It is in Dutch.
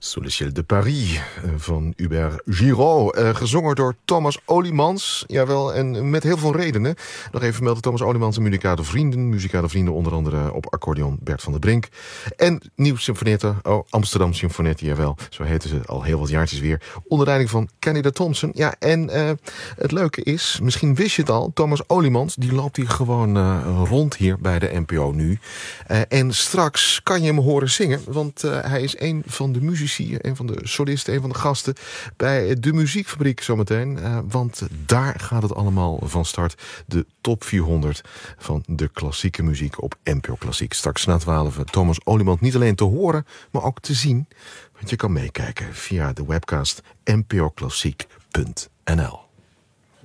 Sous le ciel de Paris van Hubert Giraud. Gezongen door Thomas Olymans. Jawel, en met heel veel redenen. Nog even vermelden, Thomas Olymans en muzikale vrienden. Onder andere op accordeon Bert van der Brink. En nieuw symfonietten, Amsterdam Symfonietten, jawel. Zo heten ze al heel wat jaartjes weer. Onder leiding van Kenny Thompson. Ja, en het leuke is, misschien wist je het al, Thomas Olymans, die loopt hier gewoon rond hier bij de NPO nu. En straks kan je hem horen zingen, want hij is een van de muzici, een van de solisten, een van de gasten bij de Muziekfabriek zometeen. Want daar gaat het allemaal van start. De top 400 van de klassieke muziek op NPO Klassiek. Straks na 12 Thomas Olymans niet alleen te horen, maar ook te zien. Want je kan meekijken via de webcast npoklassiek.nl.